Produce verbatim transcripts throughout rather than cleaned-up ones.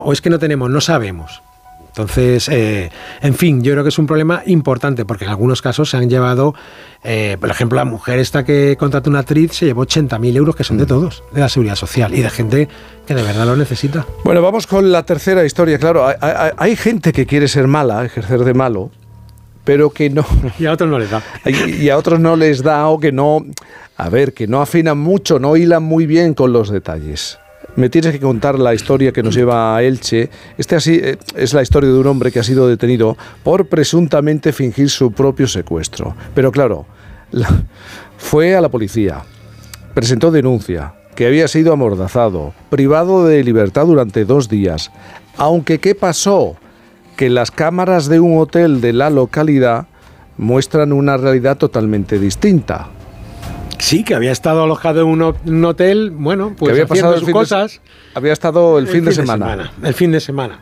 o es que no tenemos, no sabemos. Entonces, eh, en fin, yo creo que es un problema importante, porque en algunos casos se han llevado, eh, por ejemplo, la mujer esta que contrató una actriz se llevó ochenta mil euros, que son de todos, de la Seguridad Social, y de gente que de verdad lo necesita. Bueno, vamos con la tercera historia. Claro, hay, hay, hay gente que quiere ser mala, ejercer de malo, pero que no... Y a otros no les da. Y a otros no les da, o que no... A ver, que no afinan mucho, no hilan muy bien con los detalles. Me tienes que contar la historia que nos lleva a Elche. Este así es la historia de un hombre que ha sido detenido por presuntamente fingir su propio secuestro. Pero claro, la, fue a la policía, presentó denuncia, que había sido amordazado, privado de libertad durante dos días. Aunque, ¿qué pasó? Que las cámaras de un hotel de la localidad muestran una realidad totalmente distinta. Sí, que había estado alojado en un, un hotel, bueno, pues había haciendo pasado sus el cosas. De, había estado el, el fin, fin de, semana. de semana. El fin de semana.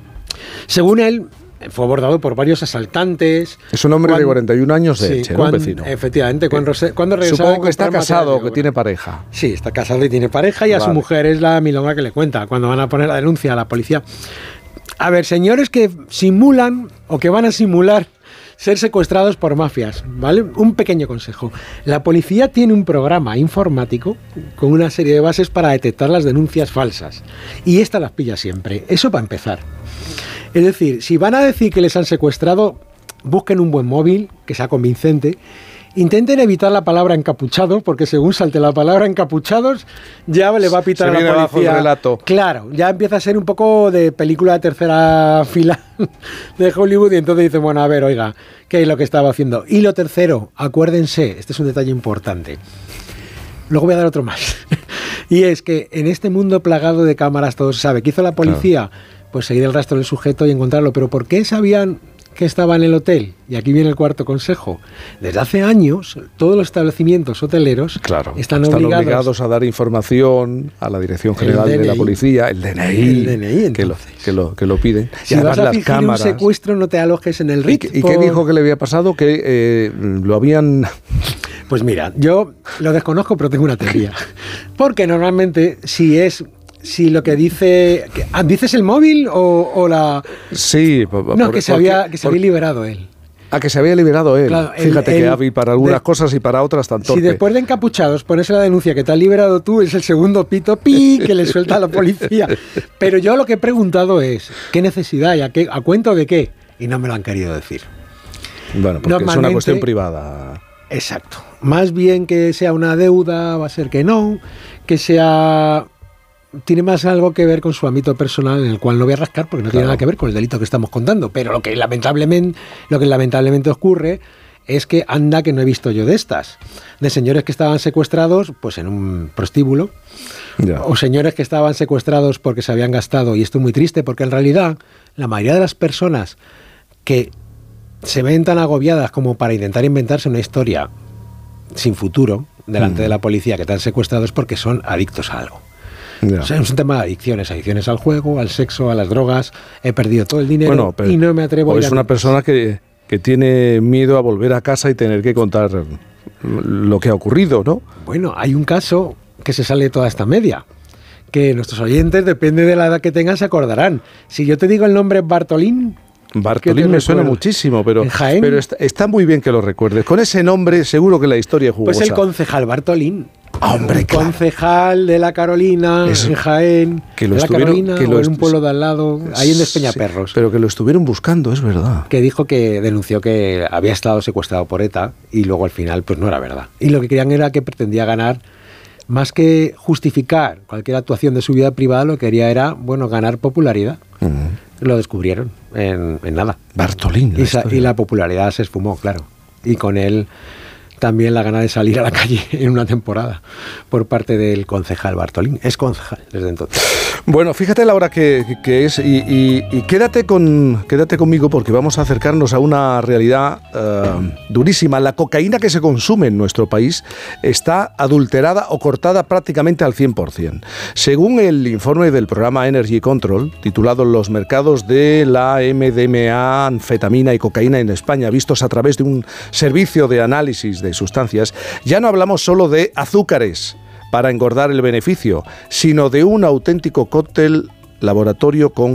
Según él, fue abordado por varios asaltantes. Es un hombre cuando, de cuarenta y un años de sí, Elche, cuando, un vecino. Efectivamente, cuando, cuando regresaba... Supongo que está casado, que tiene pareja. Sí, está casado y tiene pareja, y a vale. su mujer es la milonga que le cuenta cuando van a poner la denuncia a la policía. A ver, señores que simulan o que van a simular ser secuestrados por mafias, ¿vale? Un pequeño consejo. La policía tiene un programa informático con una serie de bases para detectar las denuncias falsas. Y esta las pilla siempre. Eso para empezar. Es decir, si van a decir que les han secuestrado, busquen un buen móvil, que sea convincente. Intenten evitar la palabra encapuchado, porque según salte la palabra encapuchados, ya le va a pitar Se a la viene policía. Abajo el relato. Claro, ya empieza a ser un poco de película de tercera fila de Hollywood, y entonces dicen, bueno, a ver, oiga, ¿qué es lo que estaba haciendo? Y lo tercero, acuérdense, este es un detalle importante. Luego voy a dar otro más. Y es que en este mundo plagado de cámaras todo se sabe. ¿Qué hizo la policía? Claro. Pues seguir el rastro del sujeto y encontrarlo. ¿Pero por qué sabían que estaba en el hotel? Y aquí viene el cuarto consejo. Desde hace años, todos los establecimientos hoteleros claro, están, están obligados, obligados a dar información a la Dirección General de la Policía, el D N I, el D N I que, lo, que, lo, que lo piden. Si y vas a fingir cámaras, un secuestro, no te alojes en el R I C. ¿Y, por... ¿Y qué dijo que le había pasado? Que eh, lo habían... Pues mira, yo lo desconozco, pero tengo una teoría. Porque normalmente, si es... Si lo que dice... ¿Dices el móvil o, o la...? Sí. Por, no, que se, había, que se había liberado él. Ah, que se había liberado él. Claro, Fíjate el, que hábil para algunas de, cosas y para otras tan torpe. Si después de encapuchados pones la denuncia que te has liberado tú, es el segundo pito pi que le suelta a la policía. Pero yo lo que he preguntado es, ¿qué necesidad hay? ¿A, qué, a cuento de qué? Y no me lo han querido decir. Bueno, porque es una cuestión privada. Exacto. Más bien que sea una deuda, va a ser que no, que sea... Tiene más algo que ver con su ámbito personal, en el cual no voy a rascar porque no claro. tiene nada que ver con el delito que estamos contando. Pero lo que lamentablemente, lo que lamentablemente ocurre es que anda que no he visto yo de estas. De señores que estaban secuestrados pues en un prostíbulo. Ya. O señores que estaban secuestrados porque se habían gastado. Y esto es muy triste porque en realidad la mayoría de las personas que se ven tan agobiadas como para intentar inventarse una historia sin futuro delante mm. de la policía que te han secuestrado es porque son adictos a algo. O sea, es un tema de adicciones, adicciones al juego, al sexo, a las drogas. He perdido todo el dinero bueno, pero, y no me atrevo o a ir es a... una persona que, que tiene miedo a volver a casa y tener que contar lo que ha ocurrido, ¿no? Bueno, hay un caso que se sale de toda esta media, que nuestros oyentes, depende de la edad que tengan, se acordarán. Si yo te digo el nombre Bartolín... Bartolín me suena muchísimo, pero, pero está, está muy bien que lo recuerdes. Con ese nombre seguro que la historia es jugosa. Pues el concejal Bartolín. Hombre, claro. Concejal de la Carolina, en Jaén, que lo de la Carolina, que lo o en un pueblo de al lado, ahí en Despeñaperros. Sí, pero que lo estuvieron buscando, es verdad. Que dijo que denunció que había estado secuestrado por ETA y luego al final pues no era verdad. Y lo que querían era que pretendía ganar, más que justificar cualquier actuación de su vida privada, lo que quería era, bueno, ganar popularidad. Uh-huh. Lo descubrieron en, en nada. Bartolín. La y, sa- y la popularidad se esfumó, claro. Y con él también la gana de salir a la calle en una temporada por parte del concejal Bartolín. Es concejal desde entonces. Bueno, fíjate la hora que, que es y, y, y quédate, con, quédate conmigo porque vamos a acercarnos a una realidad uh, durísima. La cocaína que se consume en nuestro país está adulterada o cortada prácticamente al cien por ciento. Según el informe del programa Energy Control, titulado Los mercados de la M D M A, anfetamina y cocaína en España, vistos a través de un servicio de análisis de de sustancias, ya no hablamos solo de azúcares para engordar el beneficio, sino de un auténtico cóctel laboratorio con